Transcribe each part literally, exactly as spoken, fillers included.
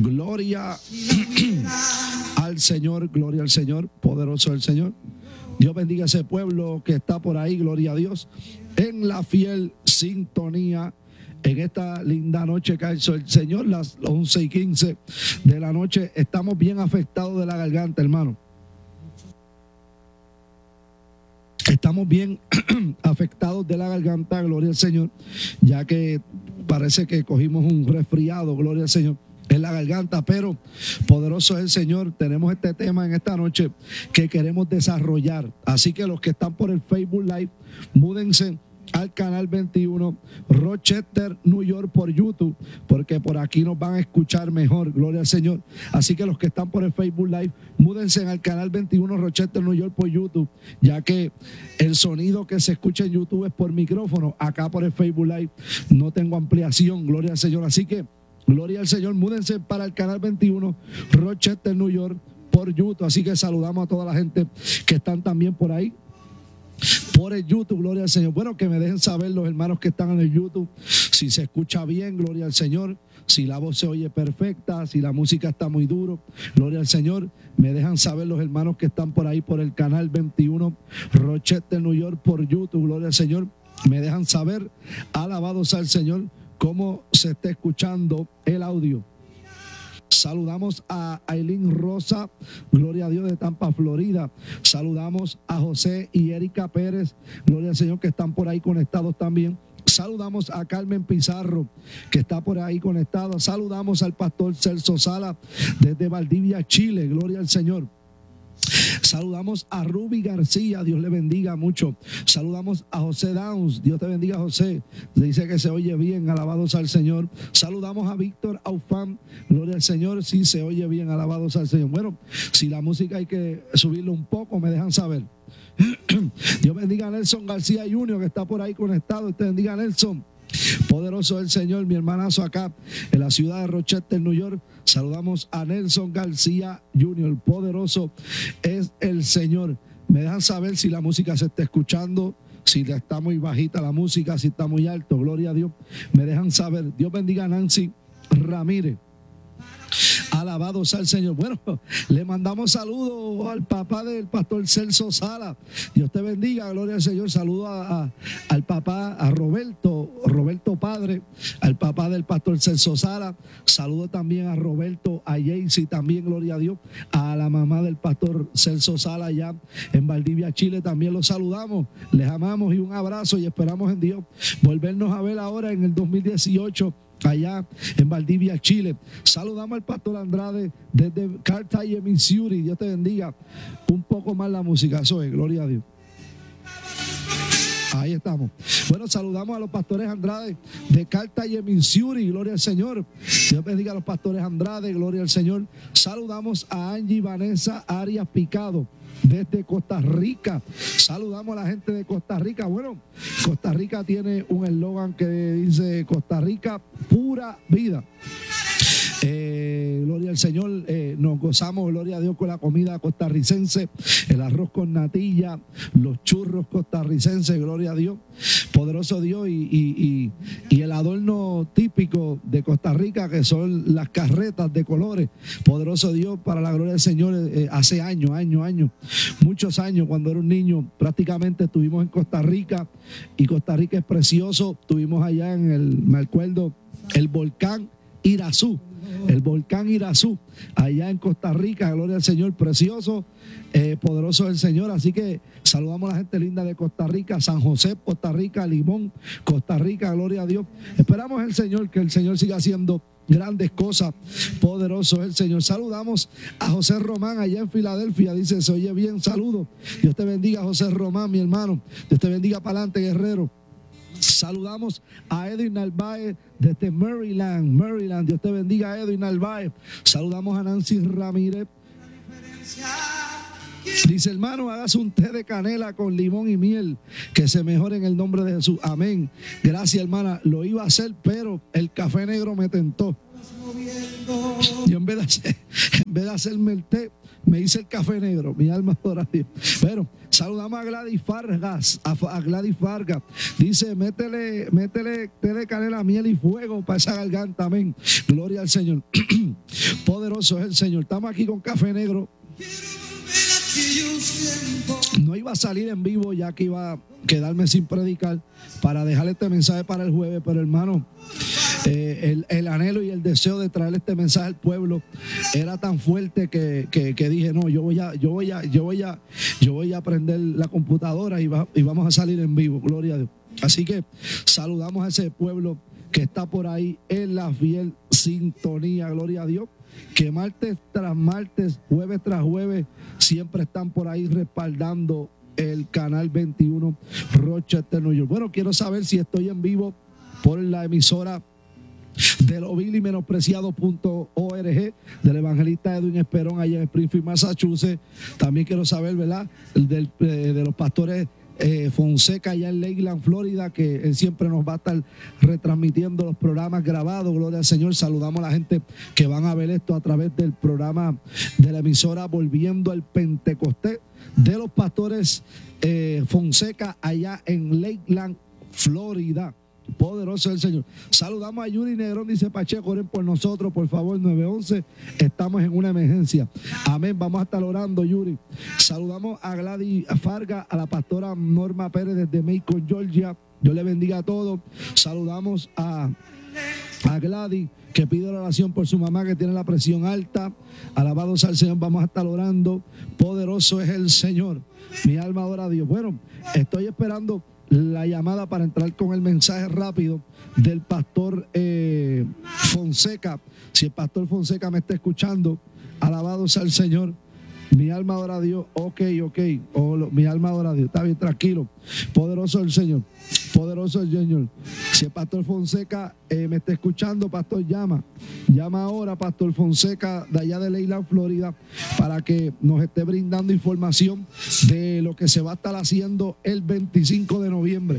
Gloria al Señor, gloria al Señor, poderoso el Señor. Dios bendiga a ese pueblo que está por ahí, gloria a Dios, en la fiel sintonía. En esta linda noche que ha hecho el Señor, las once y quince de la noche, estamos bien afectados de la garganta, hermano. Estamos bien afectados de la garganta, gloria al Señor, ya que parece que cogimos un resfriado, gloria al Señor, en la garganta, pero poderoso es el Señor. Tenemos este tema en esta noche que queremos desarrollar. Así que los que están por el Facebook Live, múdense al canal veintiuno, Rochester, New York, por YouTube, porque por aquí nos van a escuchar mejor, gloria al Señor. Así que los que están por el Facebook Live, múdense al canal veintiuno, Rochester, New York, por YouTube, ya que el sonido que se escucha en YouTube es por micrófono. Acá por el Facebook Live no tengo ampliación, gloria al Señor. Así que gloria al Señor, múdense para el canal veintiuno, Rochester, New York, por YouTube. Así que saludamos a toda la gente que están también por ahí, por el YouTube, gloria al Señor. Bueno, que me dejen saber los hermanos que están en el YouTube, si se escucha bien, gloria al Señor, si la voz se oye perfecta, si la música está muy duro, gloria al Señor. Me dejan saber los hermanos que están por ahí por el canal veintiuno, Rochester, New York, por YouTube, gloria al Señor. Me dejan saber, alabado sea el Señor, cómo se está escuchando el audio. Saludamos a Aileen Rosa, gloria a Dios, de Tampa, Florida. Saludamos a José y Erika Pérez, gloria al Señor, que están por ahí conectados también. Saludamos a Carmen Pizarro, que está por ahí conectado. Saludamos al pastor Celso Sala desde Valdivia, Chile, gloria al Señor. Saludamos a Ruby García, Dios le bendiga mucho. Saludamos a José Downs, Dios te bendiga, José. Dice que se oye bien, alabados al Señor. Saludamos a Víctor Aufán, gloria al Señor, sí se oye bien, alabados al Señor. Bueno, si la música hay que subirlo un poco, me dejan saber. Dios bendiga a Nelson García junior, que está por ahí conectado. Dios te bendiga, Nelson. Poderoso el Señor, mi hermanazo acá en la ciudad de Rochester, New York. Saludamos a Nelson García junior Poderoso es el Señor. Me dejan saber si la música se está escuchando, si está muy bajita la música, si está muy alto, gloria a Dios. Me dejan saber. Dios bendiga a Nancy Ramírez. Alabado sea el Señor. Bueno, le mandamos saludos al papá del pastor Celso Sala. Dios te bendiga, gloria al Señor. Saludo a, a, al papá, a Roberto, Roberto padre, al papá del pastor Celso Sala. Saludo también a Roberto, a Jaycee también, gloria a Dios. A la mamá del pastor Celso Sala allá en Valdivia, Chile, también los saludamos. Les amamos y un abrazo y esperamos en Dios volvernos a ver ahora en el dos mil dieciocho. Allá en Valdivia, Chile. Saludamos al pastor Andrade desde Cartaya, Missouri. Dios te bendiga. Un poco más la música, eso es, gloria a Dios. Ahí estamos. Bueno, saludamos a los pastores Andrade de Cartaya, Missouri. Gloria al Señor. Dios bendiga a los pastores Andrade. Gloria al Señor. Saludamos a Angie Vanessa Arias Picado desde Costa Rica. Saludamos a la gente de Costa Rica. Bueno, Costa Rica tiene un eslogan que dice: Costa Rica, pura vida. Eh, gloria al Señor, eh, nos gozamos, gloria a Dios, con la comida costarricense, el arroz con natilla, los churros costarricenses, gloria a Dios, poderoso Dios, y, y, y, y el adorno típico de Costa Rica, que son las carretas de colores, poderoso Dios, para la gloria del Señor. Eh, hace años, años, años, muchos años, cuando era un niño, prácticamente estuvimos en Costa Rica, y Costa Rica es precioso. Estuvimos allá en el, me acuerdo, el volcán Irazú, el volcán Irazú, allá en Costa Rica, gloria al Señor, precioso, eh, poderoso el Señor. Así que saludamos a la gente linda de Costa Rica, San José, Costa Rica, Limón, Costa Rica, gloria a Dios. Esperamos el Señor, que el Señor siga haciendo grandes cosas, poderoso el Señor. Saludamos a José Román allá en Filadelfia, dice, se oye bien, saludos. Dios te bendiga, José Román, mi hermano. Dios te bendiga, para adelante, guerrero. Saludamos a Edwin Narváez desde Maryland, Maryland. Dios te bendiga, Edwin Narváez. Saludamos a Nancy Ramírez. Dice: hermano, hagas un té de canela con limón y miel, que se mejore en el nombre de Jesús. Amén. Gracias, hermana. Lo iba a hacer, pero el café negro me tentó. Yo en vez de, hacer, en vez de hacerme el té, Me dice el café negro, mi alma adora a Dios. Pero saludamos a Gladys Vargas, a, a Gladys Vargas. Dice, métele, métele té de canela, miel y fuego para esa garganta, amén. Gloria al Señor. Poderoso es el Señor. Estamos aquí con café negro. No iba a salir en vivo, ya que iba a quedarme sin predicar para dejar este mensaje para el jueves, pero hermano, eh, el, el anhelo y el deseo de traer este mensaje al pueblo era tan fuerte que, que, que dije, no, yo voy a, yo voy a, yo voy a, yo voy a prender la computadora y, va, y vamos a salir en vivo, gloria a Dios. Así que saludamos a ese pueblo que está por ahí en la fiel sintonía, gloria a Dios, que martes tras martes, jueves tras jueves, siempre están por ahí respaldando el canal veintiuno Rochester, New York. Bueno, quiero saber si estoy en vivo por la emisora de lo vil y menospreciado punto org del evangelista Edwin Esperón allá en Springfield, Massachusetts. También quiero saber, ¿verdad?, del, eh, de los pastores Eh, Fonseca allá en Lakeland, Florida, que él siempre nos va a estar retransmitiendo los programas grabados, gloria al Señor. Saludamos a la gente que van a ver esto a través del programa de la emisora Volviendo al Pentecostés de los pastores eh, Fonseca allá en Lakeland, Florida. Poderoso el Señor. Saludamos a Yuri Negrón, dice Pacheco, oren por nosotros, por favor, nueve once, estamos en una emergencia. Amén, vamos a estar orando, Yuri. Saludamos a Gladys Vargas, a la pastora Norma Pérez desde Macon, Georgia. Dios le bendiga a todos. Saludamos a, a Gladys, que pide oración por su mamá que tiene la presión alta. Alabado sea el Señor, vamos a estar orando. Poderoso es el Señor. Mi alma adora a Dios. Bueno, estoy esperando la llamada para entrar con el mensaje rápido del pastor eh, Fonseca. Si el pastor Fonseca me está escuchando, alabado sea el Señor. Mi alma adora a Dios. Ok, ok. Oh, lo, mi alma adora a Dios. Está bien, tranquilo. Poderoso el Señor. Poderoso el Señor. Si el pastor Fonseca eh, me está escuchando, pastor, llama. Llama ahora, pastor Fonseca, de allá de Lakeland, Florida, para que nos esté brindando información de lo que se va a estar haciendo el veinticinco de noviembre.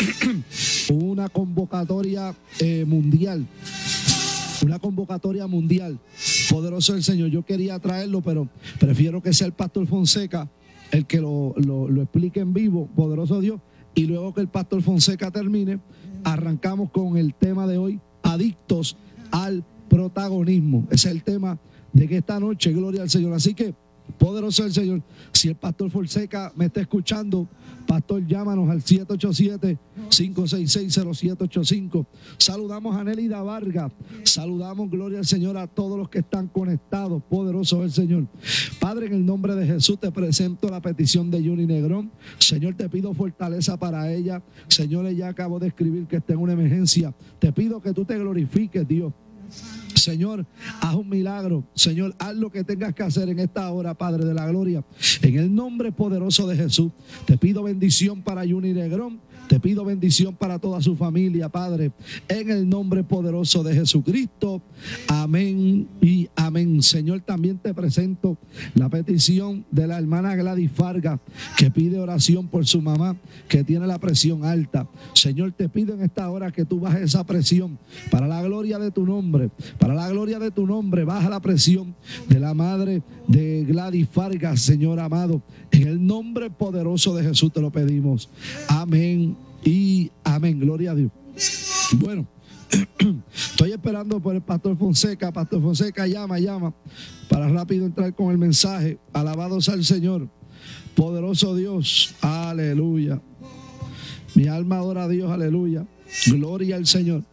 Una convocatoria eh, mundial. Una convocatoria mundial. Poderoso el Señor. Yo quería traerlo, pero prefiero que sea el pastor Fonseca el que lo, lo, lo explique en vivo. Poderoso Dios. Y luego que el pastor Fonseca termine, arrancamos con el tema de hoy, adictos al protagonismo. Ese es el tema de que esta noche, gloria al Señor. Así que, poderoso el Señor. Si el pastor Fonseca me está escuchando, pastor, llámanos al siete ocho siete, cinco seis seis, cero siete ocho cinco. Saludamos a Nelida Vargas. Saludamos, gloria al Señor, a todos los que están conectados. Poderoso el Señor. Padre, en el nombre de Jesús te presento la petición de Yuri Negrón. Señor, te pido fortaleza para ella. Señor, ella acabó de escribir que está en una emergencia. Te pido que tú te glorifiques, Dios. Señor, haz un milagro. Señor, haz lo que tengas que hacer en esta hora, Padre de la gloria. En el nombre poderoso de Jesús, te pido bendición para Yuri Negrón. Te pido bendición para toda su familia, Padre, en el nombre poderoso de Jesucristo. Amén y amén. Señor, también te presento la petición de la hermana Gladys Vargas, que pide oración por su mamá, que tiene la presión alta. Señor, te pido en esta hora que tú bajes esa presión para la gloria de tu nombre. Para la gloria de tu nombre, baja la presión de la madre de Gladys Vargas, Señor amado. En el nombre poderoso de Jesús te lo pedimos. Amén y amén. Gloria a Dios. Bueno, estoy esperando por el pastor Fonseca. Pastor Fonseca, llama, llama, para rápido entrar con el mensaje. Alabado sea el Señor. Poderoso Dios. Aleluya. Mi alma adora a Dios. Aleluya. Gloria al Señor.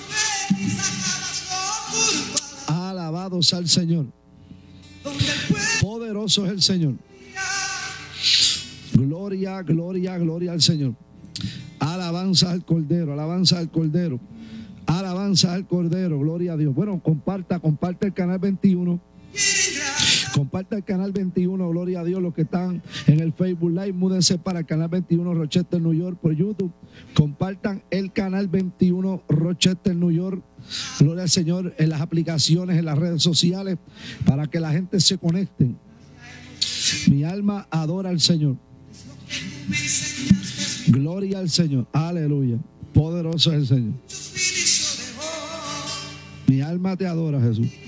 Alabado sea el Señor. Poderoso es el Señor. Gloria, gloria, gloria al Señor. Alabanza al Cordero, alabanza al Cordero. Alabanza al Cordero, gloria a Dios. Bueno, comparta, comparta el canal veintiuno. Comparta el canal veintiuno, gloria a Dios. Los que están en el Facebook Live, múdense para el canal veintiuno Rochester, New York, por YouTube. Compartan el canal veintiuno Rochester, New York. Gloria al Señor, en las aplicaciones, en las redes sociales, para que la gente se conecte. Mi alma adora al Señor. Gloria al Señor. Aleluya. Poderoso es el Señor. Mi alma te adora, Jesús.